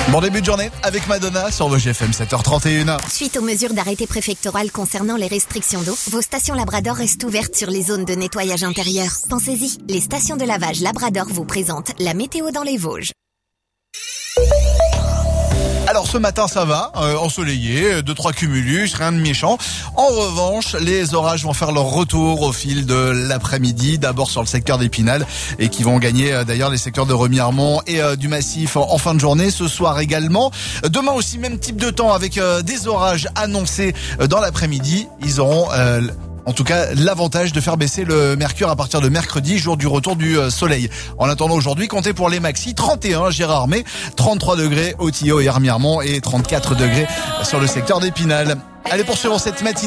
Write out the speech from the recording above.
Bon début de journée avec Madonna sur Vosges FM 7h31. Suite aux mesures d'arrêté préfectoral concernant les restrictions d'eau, vos stations Labrador restent ouvertes sur les zones de nettoyage intérieur. Pensez-y, les stations de lavage Labrador vous présentent la météo dans les Vosges. Alors ce matin ça va, ensoleillé, 2-3 cumulus, rien de méchant. En revanche, les orages vont faire leur retour au fil de l'après-midi, d'abord sur le secteur d'Épinal et qui vont gagner d'ailleurs les secteurs de Remiremont et du Massif en fin de journée, ce soir également. Demain aussi même type de temps avec des orages annoncés dans l'après-midi. Ils auront en tout cas l'avantage de faire baisser le mercure à partir de mercredi, jour du retour du soleil. En attendant aujourd'hui, comptez pour les maxis, 31 Gérardmer, 33 degrés au Tillot et Remiremont et 34 degrés sur le secteur d'Épinal. Allez, poursuivons cette matinée.